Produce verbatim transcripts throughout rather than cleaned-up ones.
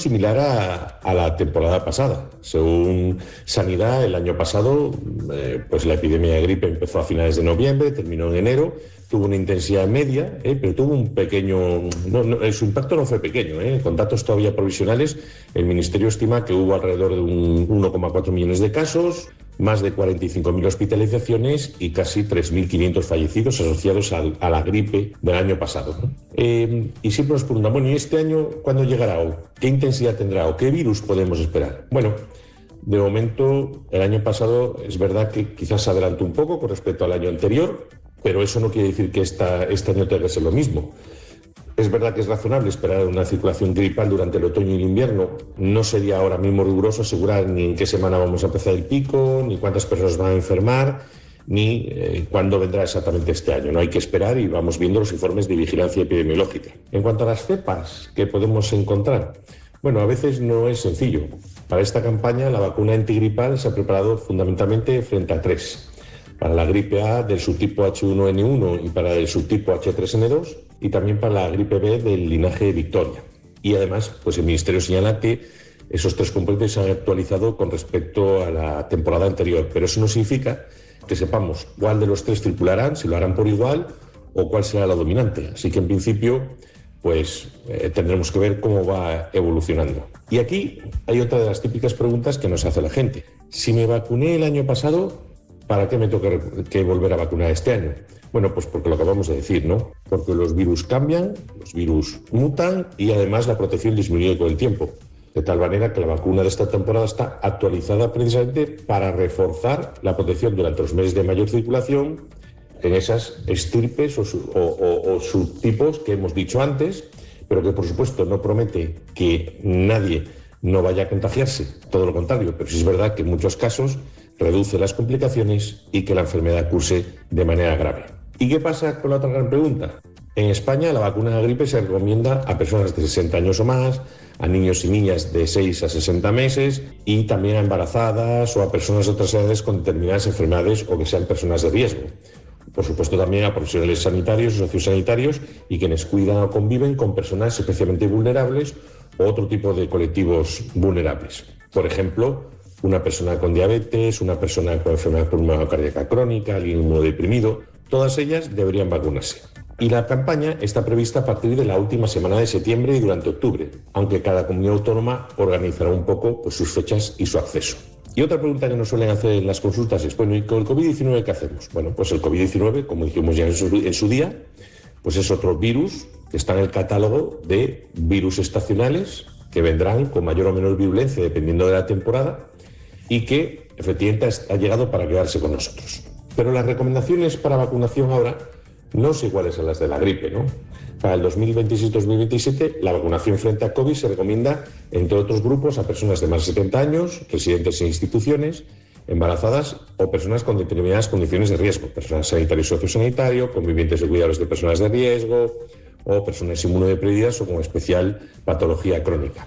similar a, a la temporada pasada. Según Sanidad, el año pasado, eh, pues la epidemia de gripe empezó a finales de noviembre, terminó en enero, tuvo una intensidad media, eh, pero tuvo un pequeño... No, no, su impacto no fue pequeño, eh, con datos todavía provisionales. El Ministerio estima que hubo alrededor de un uno coma cuatro millones de casos, más de cuarenta y cinco mil hospitalizaciones y casi tres mil quinientos fallecidos asociados al, a la gripe del año pasado, ¿no? Eh, y siempre nos preguntan, bueno, ¿y este año cuándo llegará? ¿O qué intensidad tendrá? ¿O qué virus podemos esperar? Bueno, de momento, el año pasado es verdad que quizás se adelantó un poco con respecto al año anterior, pero eso no quiere decir que esta, este año tenga que ser lo mismo. Es verdad que es razonable esperar una circulación gripal durante el otoño y el invierno. No sería ahora mismo riguroso asegurar ni en qué semana vamos a empezar el pico, ni cuántas personas van a enfermar, ni eh, cuándo vendrá exactamente este año. No hay que esperar y vamos viendo los informes de vigilancia epidemiológica. En cuanto a las cepas que podemos encontrar, bueno, a veces no es sencillo. Para esta campaña la vacuna antigripal se ha preparado fundamentalmente frente a tres. Para la gripe A del subtipo hache uno ene uno y para el subtipo hache tres ene dos, y también para la gripe B del linaje Victoria. Y además, pues el Ministerio señala que esos tres componentes se han actualizado con respecto a la temporada anterior, pero eso no significa que sepamos cuál de los tres circularán, si lo harán por igual o cuál será la dominante. Así que en principio, pues eh, tendremos que ver cómo va evolucionando. Y aquí hay otra de las típicas preguntas que nos hace la gente. Si me vacuné el año pasado, ¿para qué me toca que volver a vacunar este año? Bueno, pues porque lo acabamos de decir, ¿no? Porque los virus cambian, los virus mutan y además la protección disminuye con el tiempo. De tal manera que la vacuna de esta temporada está actualizada precisamente para reforzar la protección durante los meses de mayor circulación en esas estirpes o, o, o, o subtipos que hemos dicho antes, pero que por supuesto no promete que nadie no vaya a contagiarse, todo lo contrario, pero sí es verdad que en muchos casos reduce las complicaciones y que la enfermedad curse de manera grave. ¿Y qué pasa con la otra gran pregunta? En España la vacuna de gripe se recomienda a personas de sesenta años o más, a niños y niñas de seis a sesenta meses y también a embarazadas o a personas de otras edades con determinadas enfermedades o que sean personas de riesgo. Por supuesto también a profesionales sanitarios y sociosanitarios y quienes cuidan o conviven con personas especialmente vulnerables o otro tipo de colectivos vulnerables. Por ejemplo, una persona con diabetes, una persona con enfermedad pulmonar cardíaca crónica, alguien inmunodeprimido, todas ellas deberían vacunarse. Y la campaña está prevista a partir de la última semana de septiembre y durante octubre, aunque cada comunidad autónoma organizará un poco pues, sus fechas y su acceso. Y otra pregunta que nos suelen hacer en las consultas es, bueno, ¿y con el covid diecinueve qué hacemos? Bueno, pues el covid diecinueve, como dijimos ya en su, en su día, pues es otro virus que está en el catálogo de virus estacionales que vendrán con mayor o menor virulencia dependiendo de la temporada y que efectivamente ha llegado para quedarse con nosotros. Pero las recomendaciones para vacunación ahora no son iguales a las de la gripe, ¿no? Para el dos mil veintiséis dos mil veintisiete, la vacunación frente a COVID se recomienda, entre otros grupos, a personas de más de setenta años, residentes en instituciones, embarazadas o personas con determinadas condiciones de riesgo, personal sanitario y sociosanitario, convivientes de cuidados de personas de riesgo o personas inmunodeprimidas o con especial patología crónica.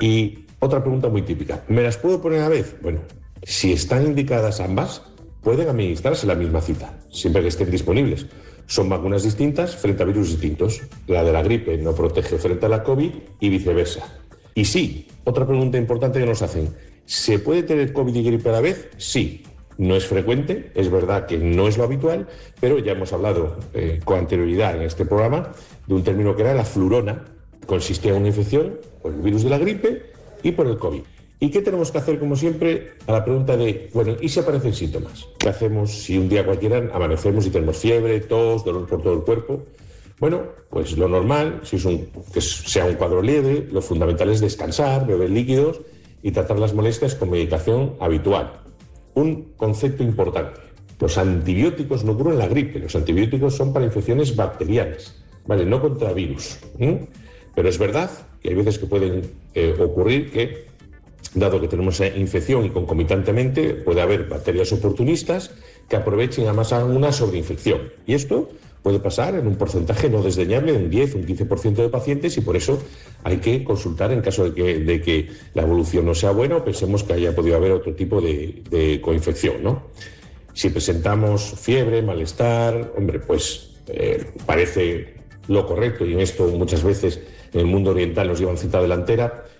Y otra pregunta muy típica, ¿me las puedo poner a la vez? Bueno, si están indicadas ambas, pueden administrarse la misma cita, siempre que estén disponibles. Son vacunas distintas frente a virus distintos. La de la gripe no protege frente a la COVID y viceversa. Y sí, otra pregunta importante que nos hacen, ¿se puede tener COVID y gripe a la vez? Sí. No es frecuente, es verdad que no es lo habitual, pero ya hemos hablado eh, con anterioridad en este programa de un término que era la flurona. Consistía en una infección por el virus de la gripe y por el COVID. ¿Y qué tenemos que hacer, como siempre, a la pregunta de, bueno, ¿y si aparecen síntomas? ¿Qué hacemos si un día cualquiera amanecemos y tenemos fiebre, tos, dolor por todo el cuerpo? Bueno, pues lo normal, si es un, que sea un cuadro leve, lo fundamental es descansar, beber líquidos y tratar las molestias con medicación habitual. Un concepto importante, los antibióticos no curan la gripe, los antibióticos son para infecciones bacterianas, ¿vale? No contra virus. ¿eh? Pero es verdad que hay veces que pueden eh, ocurrir que, dado que tenemos infección y concomitantemente puede haber bacterias oportunistas que aprovechen y además hagan una sobreinfección. Y esto puede pasar en un porcentaje no desdeñable de un diez o un quince por ciento de pacientes y por eso hay que consultar en caso de que, de que la evolución no sea buena o pensemos que haya podido haber otro tipo de, de coinfección, ¿no? Si presentamos fiebre, malestar, hombre, pues eh, parece lo correcto y en esto muchas veces en el mundo oriental nos llevan cita delantera,